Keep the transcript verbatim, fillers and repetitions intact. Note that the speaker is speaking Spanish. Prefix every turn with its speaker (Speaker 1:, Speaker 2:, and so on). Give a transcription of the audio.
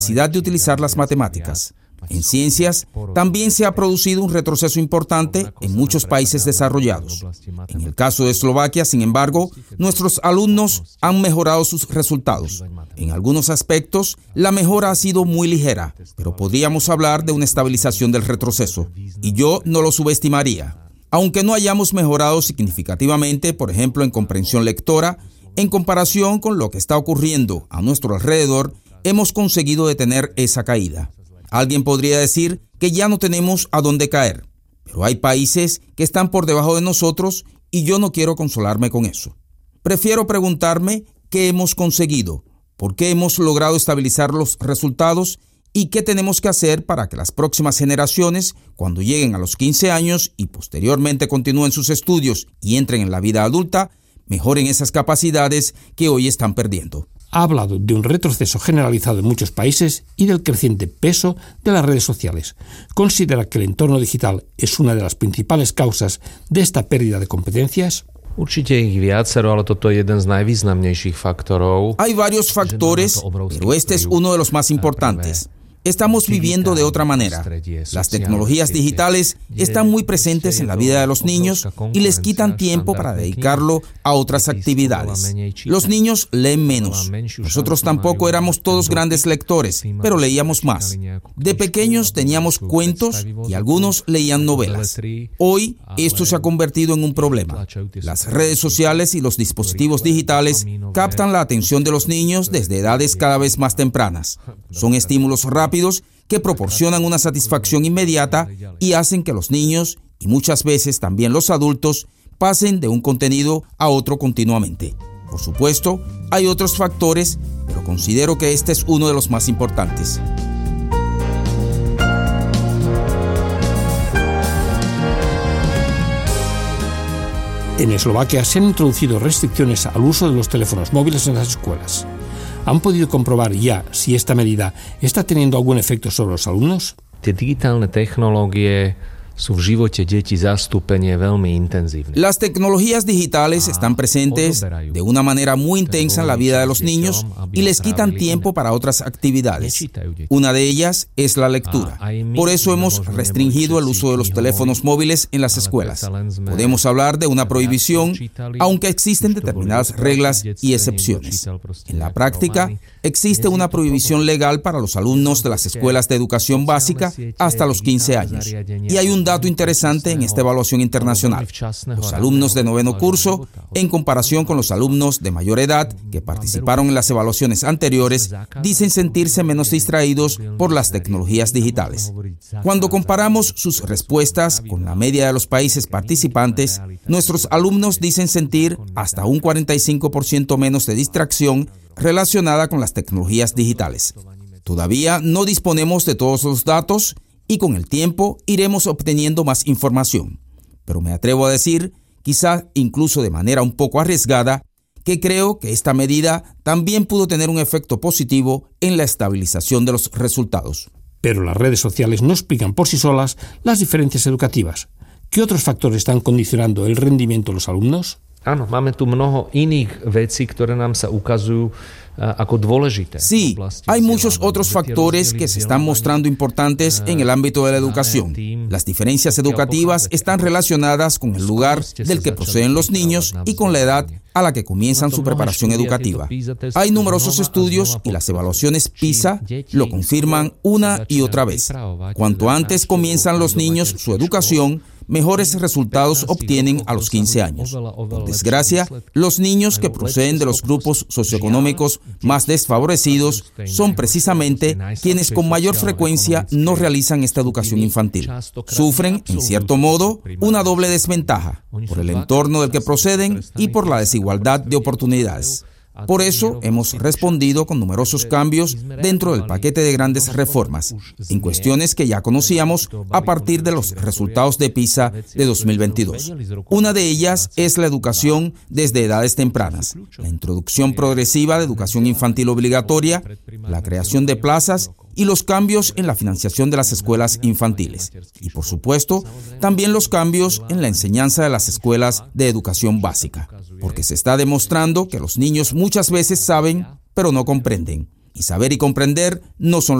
Speaker 1: necesidad de utilizar las matemáticas. En ciencias, también se ha producido un retroceso importante en muchos países desarrollados. En el caso de Eslovaquia, sin embargo, nuestros alumnos han mejorado sus resultados. En algunos aspectos, la mejora ha sido muy ligera, pero podríamos hablar de una estabilización del retroceso, y yo no lo subestimaría. Aunque no hayamos mejorado significativamente, por ejemplo, en comprensión lectora, en comparación con lo que está ocurriendo a nuestro alrededor, hemos conseguido detener esa caída. Alguien podría decir que ya no tenemos a dónde caer, pero hay países que están por debajo de nosotros y yo no quiero consolarme con eso. Prefiero preguntarme qué hemos conseguido, por qué hemos logrado estabilizar los resultados y qué tenemos que hacer para que las próximas generaciones, cuando lleguen a los quince años y posteriormente continúen sus estudios y entren en la vida adulta, mejoren esas capacidades que hoy están perdiendo.
Speaker 2: Ha hablado de un retroceso generalizado en muchos países y del creciente peso de las redes sociales. ¿Considera que el entorno digital es una de las principales causas de esta pérdida de competencias?
Speaker 1: Hay varios factores, pero este es uno de los más importantes. Estamos viviendo de otra manera. Las tecnologías digitales están muy presentes en la vida de los niños y les quitan tiempo para dedicarlo a otras actividades. Los niños leen menos. Nosotros tampoco éramos todos grandes lectores, pero leíamos más. De pequeños teníamos cuentos y algunos leían novelas. Hoy esto se ha convertido en un problema. Las redes sociales y los dispositivos digitales captan la atención de los niños desde edades cada vez más tempranas. Son estímulos rápidos que proporcionan una satisfacción inmediata y hacen que los niños, y muchas veces también los adultos, pasen de un contenido a otro continuamente. Por supuesto, hay otros factores, pero considero que este es uno de los más importantes.
Speaker 2: En Eslovaquia se han introducido restricciones al uso de los teléfonos móviles en las escuelas. ¿Han podido comprobar ya si esta medida está teniendo algún efecto sobre los alumnos?
Speaker 1: Las tecnologías digitales están presentes de una manera muy intensa en la vida de los niños y les quitan tiempo para otras actividades. Una de ellas es la lectura. Por eso hemos restringido el uso de los teléfonos móviles en las escuelas. Podemos hablar de una prohibición, aunque existen determinadas reglas y excepciones. En la práctica, existe una prohibición legal para los alumnos de las escuelas de educación básica hasta los quince años. Y hay un dato interesante en esta evaluación internacional. Los alumnos de noveno curso, en comparación con los alumnos de mayor edad que participaron en las evaluaciones anteriores, dicen sentirse menos distraídos por las tecnologías digitales. Cuando comparamos sus respuestas con la media de los países participantes, nuestros alumnos dicen sentir hasta un cuarenta y cinco por ciento menos de distracción relacionada con las tecnologías digitales. Todavía no disponemos de todos los datos y con el tiempo iremos obteniendo más información. Pero me atrevo a decir, quizá incluso de manera un poco arriesgada, que creo que esta medida también pudo tener un efecto positivo en la estabilización de los resultados.
Speaker 2: Pero las redes sociales no explican por sí solas las diferencias educativas. ¿Qué otros factores están condicionando el rendimiento de los alumnos?
Speaker 3: Áno, máme tu mnoho iných vecí, ktoré nám sa ukazujú ako dôležité.
Speaker 1: Sí, hay muchos otros factores que se están mostrando importantes en el ámbito de la educación. Las diferencias educativas están relacionadas con el lugar del que proceden los niños y con la edad a la que comienzan su preparación educativa. Hay numerosos estudios y las evaluaciones PISA lo confirman una y otra vez. Cuanto antes comienzan los niños su educación, mejores resultados obtienen a los quince años. Por desgracia, los niños que proceden de los grupos socioeconómicos más desfavorecidos son precisamente quienes con mayor frecuencia no realizan esta educación infantil. Sufren, en cierto modo, una doble desventaja, por el entorno del que proceden y por la desigualdad de oportunidades. Por eso hemos respondido con numerosos cambios dentro del paquete de grandes reformas, en cuestiones que ya conocíamos a partir de los resultados de PISA de dos mil veintidós. Una de ellas es la educación desde edades tempranas, la introducción progresiva de educación infantil obligatoria, la creación de plazas y los cambios en la financiación de las escuelas infantiles. Y por supuesto, también los cambios en la enseñanza de las escuelas de educación básica, porque se está demostrando que los niños muchas veces saben, pero no comprenden. Y saber y comprender no son